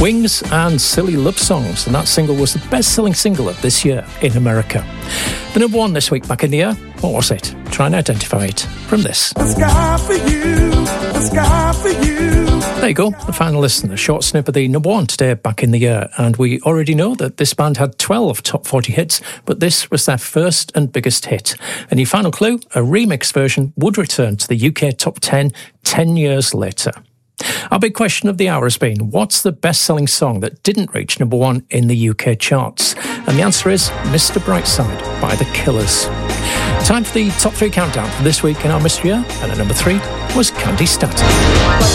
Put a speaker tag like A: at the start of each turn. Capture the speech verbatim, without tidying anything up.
A: Wings and Silly Love Songs, and that single was the best-selling single of this year in America. The number one this week back in the year, what was it? Try and identify it from this.
B: The sky for you, the sky for you.
A: There you go, the final listen, a short snip of the number one today back in the year. And we already know that this band had twelve top forty hits, but this was their first and biggest hit. And your final clue, a remix version would return to the U K top ten ten years later. Our big question of the hour has been, what's the best-selling song that didn't reach number one in the U K charts? And the answer is Mister Brightside by The Killers. Time for the top three countdown for this week in our mystery year, and at number three was Candy Staton.